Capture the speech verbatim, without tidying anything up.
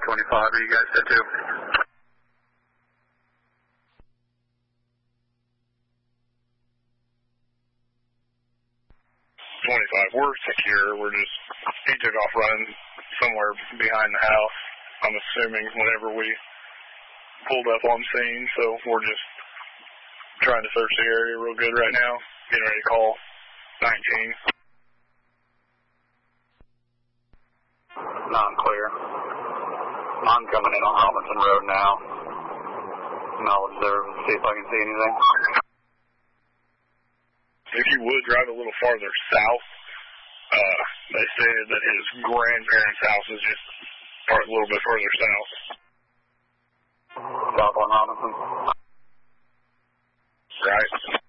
twenty-five, are you guys set to? twenty-five, we're secure. We're just, he took off running somewhere behind the house, I'm assuming, whenever we pulled up on scene. So we're just trying to search the area real good right now. Getting ready to call nineteen. Non-clear. I'm coming in on Robinson Road now. I'll observe and see if I can see anything. If you would drive a little farther south, uh, they stated that his grandparents' house is just a little bit further south. South on Robinson. Right.